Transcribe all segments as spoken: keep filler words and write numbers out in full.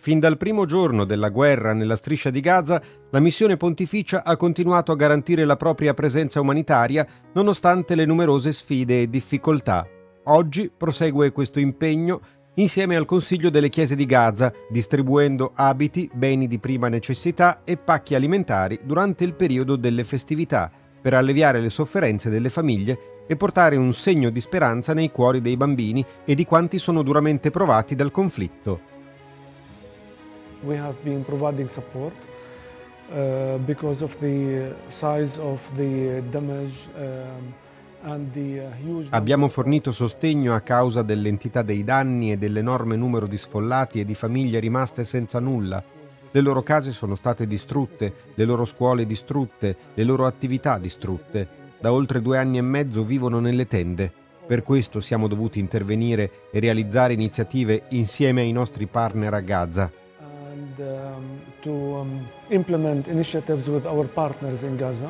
Fin dal primo giorno della guerra nella striscia di Gaza, la missione pontificia ha continuato a garantire la propria presenza umanitaria nonostante le numerose sfide e difficoltà. Oggi prosegue questo impegno insieme al Consiglio delle Chiese di Gaza, distribuendo abiti, beni di prima necessità e pacchi alimentari durante il periodo delle festività, per alleviare le sofferenze delle famiglie e portare un segno di speranza nei cuori dei bambini e di quanti sono duramente provati dal conflitto. We have been providing support uh, because of the size of the damage um, and the uh, huge. Abbiamo fornito sostegno a causa dell'entità dei danni e dell'enorme numero di sfollati e di famiglie rimaste senza nulla. Le loro case sono state distrutte, le loro scuole distrutte, le loro attività distrutte. Da oltre due anni e mezzo vivono nelle tende. Per questo siamo dovuti intervenire e realizzare iniziative insieme ai nostri partner a Gaza. And um, to um, implement initiatives with our partners in Gaza.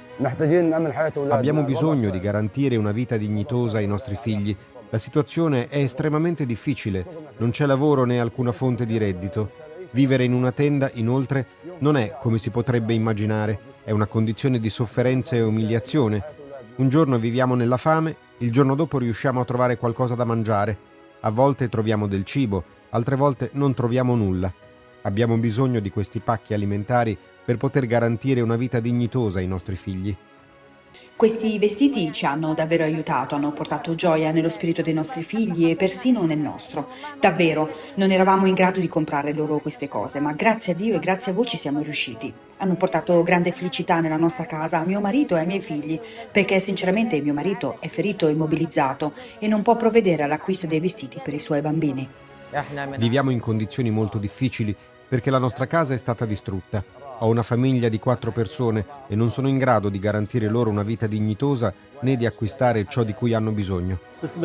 Abbiamo bisogno di garantire una vita dignitosa ai nostri figli. La situazione è estremamente difficile, non c'è lavoro né alcuna fonte di reddito. Vivere in una tenda, inoltre, non è come si potrebbe immaginare, è una condizione di sofferenza e umiliazione. Un giorno viviamo nella fame, il giorno dopo riusciamo a trovare qualcosa da mangiare. A volte troviamo del cibo, altre volte non troviamo nulla. Abbiamo bisogno di questi pacchi alimentari per poter garantire una vita dignitosa ai nostri figli. Questi vestiti ci hanno davvero aiutato, hanno portato gioia nello spirito dei nostri figli e persino nel nostro. Davvero, non eravamo in grado di comprare loro queste cose, ma grazie a Dio e grazie a voi ci siamo riusciti. Hanno portato grande felicità nella nostra casa a mio marito e ai miei figli, perché sinceramente mio marito è ferito e immobilizzato e non può provvedere all'acquisto dei vestiti per i suoi bambini. Viviamo in condizioni molto difficili perché la nostra casa è stata distrutta. Ho una famiglia di quattro persone e non sono in grado di garantire loro una vita dignitosa né di acquistare ciò di cui hanno bisogno.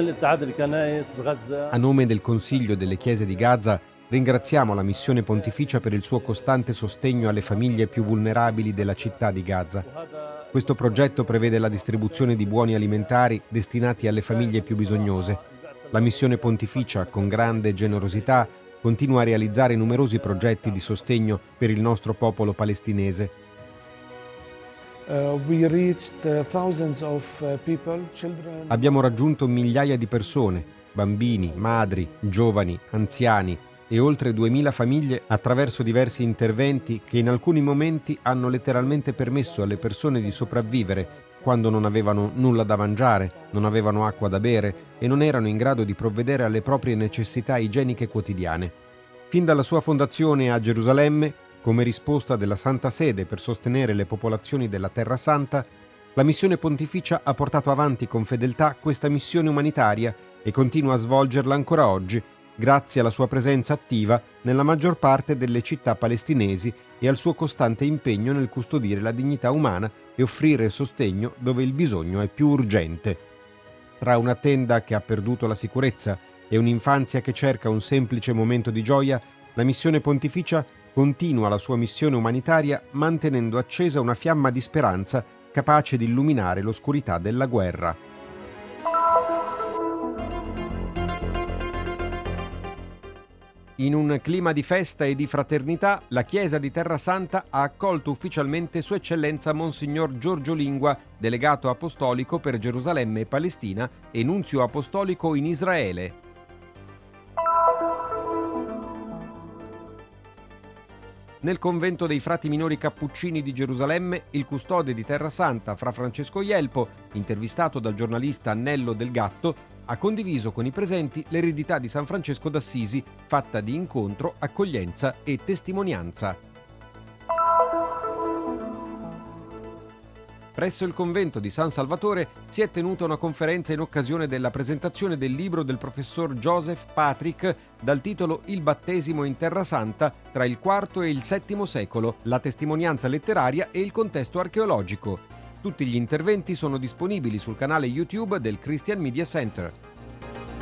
A nome del Consiglio delle Chiese di Gaza ringraziamo la missione pontificia per il suo costante sostegno alle famiglie più vulnerabili della città di Gaza. Questo progetto prevede la distribuzione di buoni alimentari destinati alle famiglie più bisognose. La missione pontificia, con grande generosità, continua a realizzare numerosi progetti di sostegno per il nostro popolo palestinese. Uh, we reached, uh, thousands of, uh, people, children. Abbiamo raggiunto migliaia di persone, bambini, madri, giovani, anziani e oltre duemila famiglie attraverso diversi interventi che in alcuni momenti hanno letteralmente permesso alle persone di sopravvivere quando non avevano nulla da mangiare, non avevano acqua da bere e non erano in grado di provvedere alle proprie necessità igieniche quotidiane. Fin dalla sua fondazione a Gerusalemme, come risposta della Santa Sede per sostenere le popolazioni della Terra Santa, la missione pontificia ha portato avanti con fedeltà questa missione umanitaria e continua a svolgerla ancora oggi, grazie alla sua presenza attiva nella maggior parte delle città palestinesi e al suo costante impegno nel custodire la dignità umana e offrire sostegno dove il bisogno è più urgente. Tra una tenda che ha perduto la sicurezza e un'infanzia che cerca un semplice momento di gioia, la missione pontificia continua la sua missione umanitaria mantenendo accesa una fiamma di speranza capace di illuminare l'oscurità della guerra. In un clima di festa e di fraternità, la Chiesa di Terra Santa ha accolto ufficialmente Sua Eccellenza Monsignor Giorgio Lingua, delegato apostolico per Gerusalemme e Palestina e nunzio apostolico in Israele. Nel convento dei frati minori cappuccini di Gerusalemme, il custode di Terra Santa, Fra Francesco Ielpo, intervistato dal giornalista Annello Del Gatto, ha condiviso con i presenti l'eredità di San Francesco d'Assisi, fatta di incontro, accoglienza e testimonianza. Presso il convento di San Salvatore si è tenuta una conferenza in occasione della presentazione del libro del professor Joseph Patrick dal titolo Il battesimo in Terra Santa tra il quarto e il settimo secolo, la testimonianza letteraria e il contesto archeologico. Tutti gli interventi sono disponibili sul canale YouTube del Christian Media Center.